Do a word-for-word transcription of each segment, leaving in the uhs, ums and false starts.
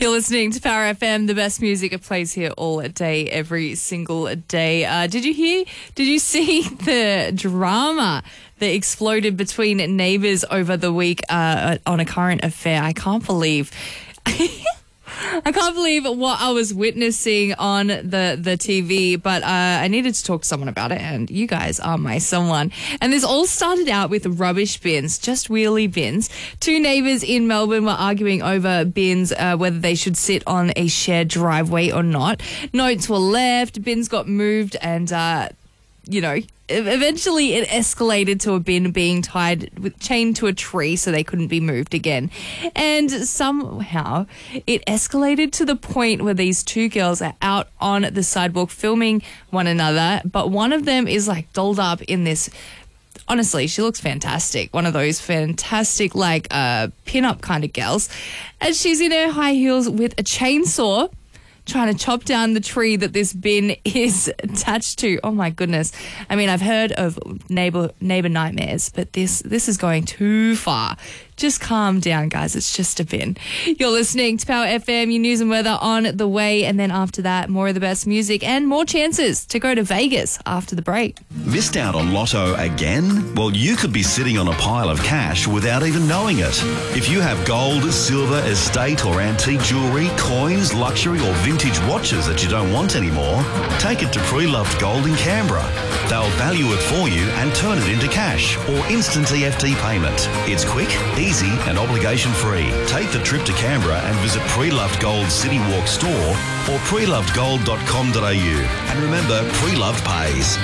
You're listening to Power F M, the best music. It plays here all day, every single day. Uh, did you hear, did you see the drama that exploded between neighbours over the week uh, on a current affair? I can't believe... I can't believe what I was witnessing on the, the T V, but uh, I needed to talk to someone about it, and you guys are my someone. And this all started out with rubbish bins, just wheelie bins. Two neighbours in Melbourne were arguing over bins, uh, whether they should sit on a shared driveway or not. Notes were left, bins got moved, and... Uh, you know, eventually it escalated to a bin being tied with chained to a tree so they couldn't be moved again. And somehow it escalated to the point where these two girls are out on the sidewalk filming one another, but one of them is like dolled up in this. Honestly, she looks fantastic. One of those fantastic, like, uh, pin-up kind of girls. And she's in her high heels with a chainsaw, trying to chop down the tree that this bin is attached to. Oh my goodness. I mean, I've heard of neighbor neighbor nightmares, but this this is going too far. Just calm down, guys. It's just a bin. You're listening to Power F M, your news and weather on the way. And then after that, more of the best music and more chances to go to Vegas after the break. Missed out on Lotto again? Well, you could be sitting on a pile of cash without even knowing it. If you have gold, silver, estate or antique jewellery, coins, luxury or vintage watches that you don't want anymore, take it to Pre-Loved Gold in Canberra. They'll value it for you and turn it into cash or instant E F T payment. It's quick, easy and obligation-free. Take the trip to Canberra and visit Pre-Loved Gold City Walk store or pre loved gold dot com dot a u. And remember, Pre-Loved pays.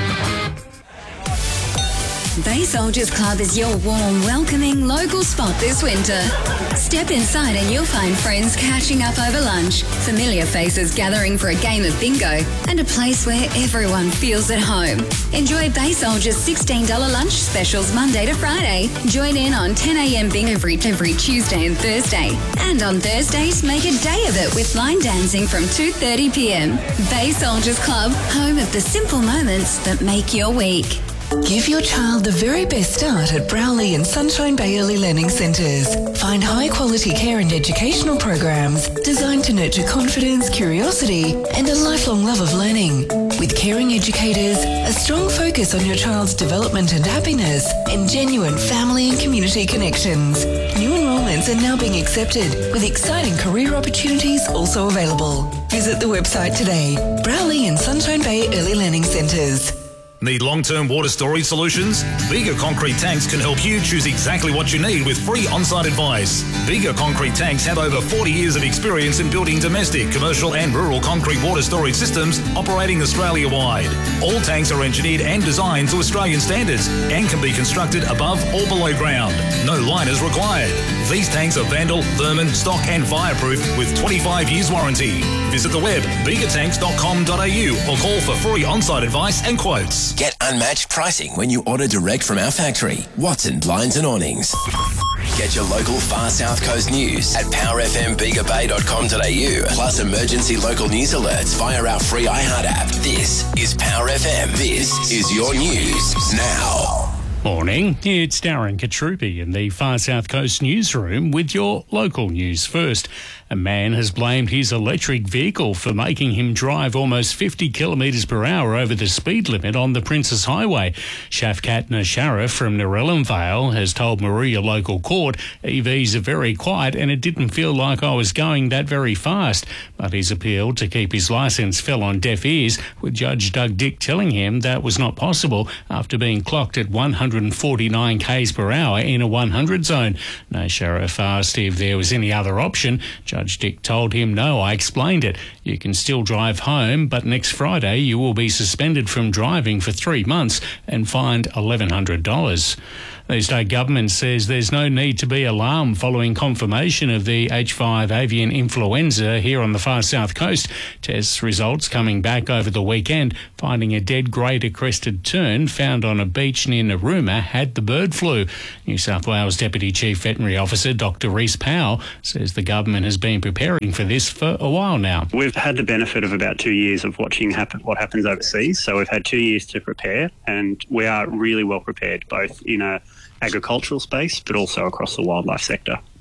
Bay Soldiers Club is your warm, welcoming local spot this winter. Step inside and you'll find friends catching up over lunch, familiar faces gathering for a game of bingo, and a place where everyone feels at home. Enjoy Bay Soldiers sixteen dollars lunch specials Monday to Friday. Join in on ten a.m. bingo every, every Tuesday and Thursday. And on Thursdays, make a day of it with line dancing from two thirty p.m. Bay Soldiers Club, home of the simple moments that make your week. Give your child the very best start at Browley and Sunshine Bay Early Learning Centres. Find high-quality care and educational programs designed to nurture confidence, curiosity and a lifelong love of learning. With caring educators, a strong focus on your child's development and happiness, and genuine family and community connections. New enrolments are now being accepted, with exciting career opportunities also available. Visit the website today. Browley and Sunshine Bay Early Learning Centres. Need long-term water storage solutions? Bega Concrete Tanks can help you choose exactly what you need with free on-site advice. Bega Concrete Tanks have over forty years of experience in building domestic, commercial and rural concrete water storage systems operating Australia-wide. All tanks are engineered and designed to Australian standards and can be constructed above or below ground. No liners required. These tanks are vandal, vermin, stock and fireproof with twenty-five years warranty. Visit the web bega tanks dot com dot a u or call for free on-site advice and quotes. Get unmatched pricing when you order direct from our factory, Watson Blinds and Awnings. Get your local Far South Coast news at power f m bega bay dot com dot a u, plus emergency local news alerts via our free iHeart app. This is Power F M. This is your news now. Morning, it's Darren Katrupi in the Far South Coast newsroom with your local news first. A man has blamed his electric vehicle for making him drive almost fifty kilometres per hour over the speed limit on the Princes Highway. Shafkat Nasharif from Narellan Vale has told Maria Local Court E Vs are very quiet and it didn't feel like I was going that very fast. But his appeal to keep his licence fell on deaf ears, with Judge Doug Dick telling him that was not possible after being clocked at one hundred forty-nine k's per hour in a one hundred zone. Nasharif asked if there was any other option. Judge Dick told him, no, I explained it. You can still drive home, but next Friday you will be suspended from driving for three months and fined eleven hundred dollars. The state government says there's no need to be alarmed following confirmation of the H five avian influenza here on the far south coast. Test results coming back over the weekend, finding a dead greater crested tern found on a beach near Narooma had the bird flu. New South Wales Deputy Chief Veterinary Officer Doctor Rhys Powell says the government has been preparing for this for a while now. We've had the benefit of about two years of watching happen, what happens overseas, so we've had two years to prepare, and we are really well prepared, both in a agricultural space but also across the wildlife sector.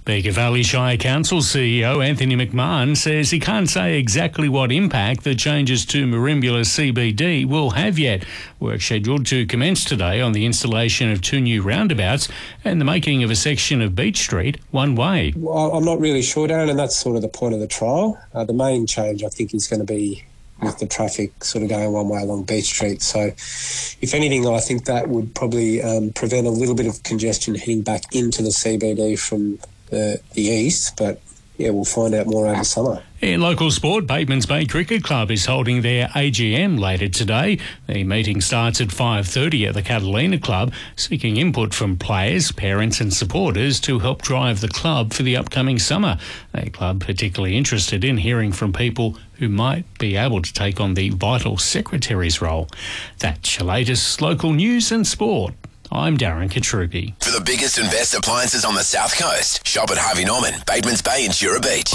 Bega Valley Shire Council C E O Anthony McMahon says he can't say exactly what impact the changes to Merimbula C B D will have yet. Work scheduled to commence today on the installation of two new roundabouts and the making of a section of Beach Street one way. Well, I'm not really sure, Darren, and that's sort of the point of the trial. Uh, the main change, I think, is going to be with the traffic sort of going one way along Beach Street. So if anything, I think that would probably um, prevent a little bit of congestion heading back into the C B D from the, the east, but yeah, we'll find out more over summer. In local sport, Batemans Bay Cricket Club is holding their A G M later today. The meeting starts at five thirty at the Catalina Club, seeking input from players, parents and supporters to help drive the club for the upcoming summer. The club particularly interested in hearing from people who might be able to take on the vital secretary's role. That's your latest local news and sport. I'm Darren Katrupi. For the biggest and best appliances on the South Coast, shop at Harvey Norman, Batemans Bay and Jura Beach.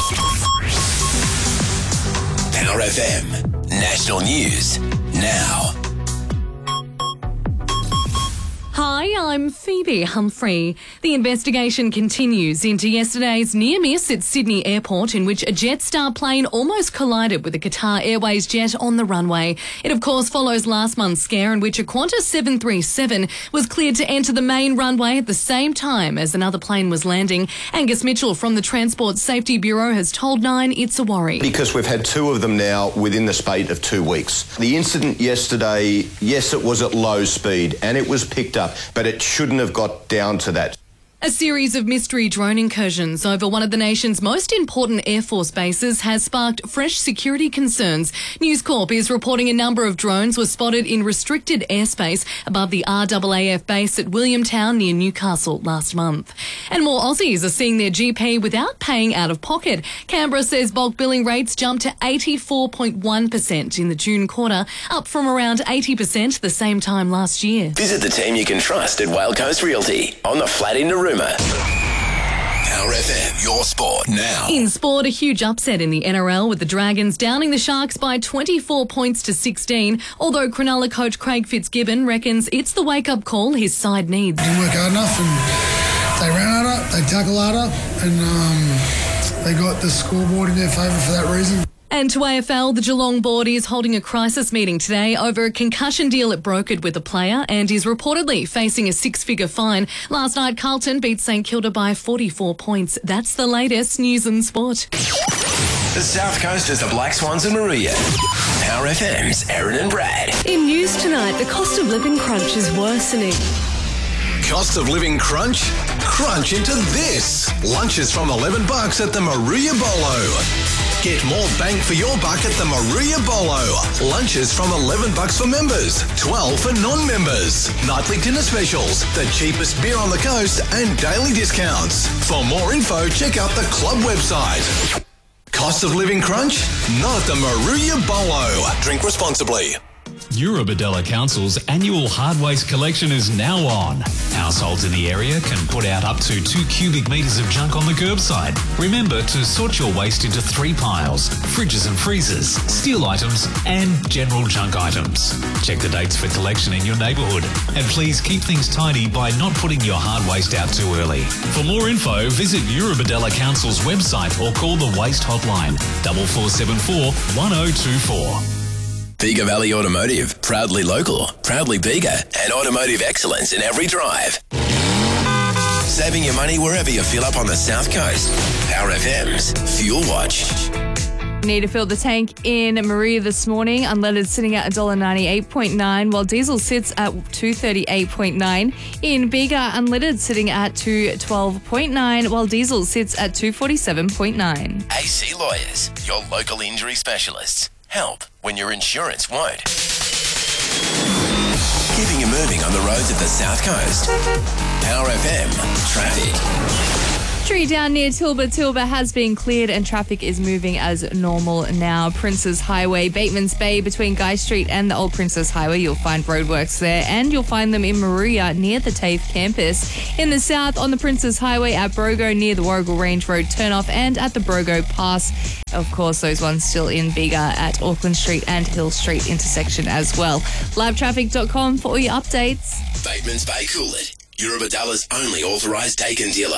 Power F M, national news, now. Hi, I'm Phoebe Humphrey. The investigation continues into yesterday's near miss at Sydney Airport, in which a Jetstar plane almost collided with a Qatar Airways jet on the runway. It, of course, follows last month's scare in which a Qantas seven thirty-seven was cleared to enter the main runway at the same time as another plane was landing. Angus Mitchell from the Transport Safety Bureau has told Nine it's a worry. Because we've had two of them now within the space of two weeks. The incident yesterday, yes, it was at low speed and it was picked up, but it shouldn't have got down to that. A series of mystery drone incursions over one of the nation's most important Air Force bases has sparked fresh security concerns. News Corp is reporting a number of drones were spotted in restricted airspace above the R A A F base at Williamtown near Newcastle last month. And more Aussies are seeing their G P without paying out of pocket. Canberra says bulk billing rates jumped to eighty-four point one percent in the June quarter, up from around eighty percent the same time last year. Visit the team you can trust at Whale Coast Realty on the flat in Narooma. Power F M, your sport now. In sport, a huge upset in the N R L with the Dragons downing the Sharks by twenty-four points to sixteen, although Cronulla coach Craig Fitzgibbon reckons it's the wake-up call his side needs. They didn't work hard enough and they ran harder, they tackled harder, and um, they got the scoreboard in their favour for that reason. And to A F L, the Geelong board is holding a crisis meeting today over a concussion deal it brokered with a player and is reportedly facing a six-figure fine. Last night, Carlton beat St Kilda by forty-four points. That's the latest news and sport. The South Coast is the Black Swans and Maria. Power F M's Erin and Brad. In news tonight, the cost of living crunch is worsening. Cost of living crunch? Crunch into this. Lunches from eleven bucks at the Maria Bolo. Get more bang for your buck at the Maria Bolo. Lunches from eleven bucks for members, twelve for non-members. Nightly dinner specials, the cheapest beer on the coast and daily discounts. For more info, check out the club website. Cost of living crunch? Not at the Maria Bolo. Drink responsibly. Eurobodella Council's annual hard waste collection is now on. Households in the area can put out up to two cubic metres of junk on the curbside. Remember to sort your waste into three piles: fridges and freezers, steel items and general junk items. Check the dates for collection in your neighbourhood and please keep things tidy by not putting your hard waste out too early. For more info, visit Eurobodella Council's website or call the Waste Hotline double four seven four one oh two four. Bega Valley Automotive, proudly local, proudly Bega, and automotive excellence in every drive. Saving your money wherever you fill up on the South Coast. Power F M's Fuel Watch. Need to fill the tank in Maria this morning. Unleaded sitting at one dollar ninety-eight point nine, while diesel sits at two thirty-eight point nine. In Bega, unleaded sitting at two twelve point nine, while diesel sits at two forty-seven point nine. A C Lawyers, your local injury specialists. Help when your insurance won't. Keeping you moving on the roads of the South Coast. Power F M traffic. Tree down near Tilba Tilba has been cleared and traffic is moving as normal now. Princes Highway, Batemans Bay between Guy Street and the Old Princess Highway. You'll find roadworks there, and you'll find them in Maria near the TAFE campus. In the south on the Princes Highway at Brogo near the Warrigal Range Road turnoff and at the Brogo Pass. Of course, those ones still in Bega at Auckland Street and Hill Street intersection as well. live traffic dot com for all your updates. Batemans Bay Coolett, Eurobodella's only authorised take-in dealer.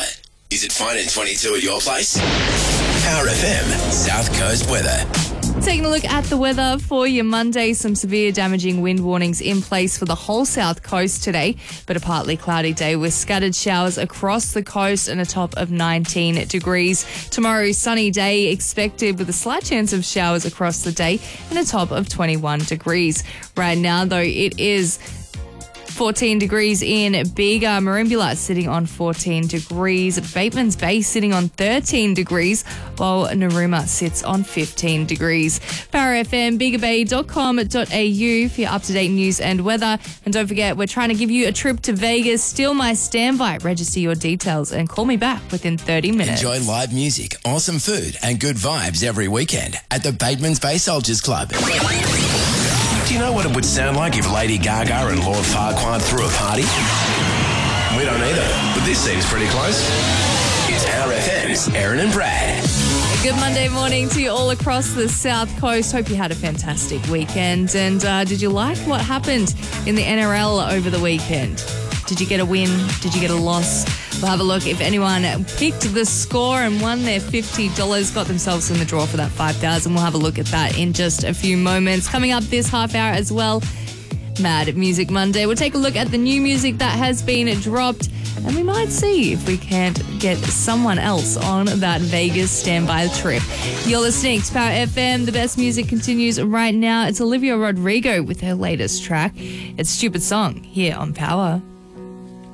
Is it fine in twenty-two at your place? Power F M, South Coast weather. Taking a look at the weather for your Monday, some severe damaging wind warnings in place for the whole south coast today, but a partly cloudy day with scattered showers across the coast and a top of nineteen degrees. Tomorrow, sunny day expected with a slight chance of showers across the day and a top of twenty-one degrees. Right now, though, it is fourteen degrees in Bega, Merimbula sitting on fourteen degrees, Bateman's Bay sitting on thirteen degrees, while Narooma sits on fifteen degrees. Power F M, bega bay dot com dot a u for your up-to-date news and weather. And don't forget, we're trying to give you a trip to Vegas. Still my standby. Register your details and call me back within thirty minutes. Enjoy live music, awesome food and good vibes every weekend at the Bateman's Bay Soldiers Club. Do you know what it would sound like if Lady Gaga and Lord Farquaad threw a party? We don't either, but this seems pretty close. It's Power F M's Erin and Brad. Good Monday morning to you all across the South Coast. Hope you had a fantastic weekend. And uh, did you like what happened in the N R L over the weekend? Did you get a win? Did you get a loss? We'll have a look if anyone picked the score and won their fifty dollars, got themselves in the draw for that five thousand dollars. We'll have a look at that in just a few moments. Coming up this half hour as well, Mad Music Monday. We'll take a look at the new music that has been dropped, and we might see if we can't get someone else on that Vegas standby trip. You're listening to Power F M. The best music continues right now. It's Olivia Rodrigo with her latest track. It's Stupid Song here on Power.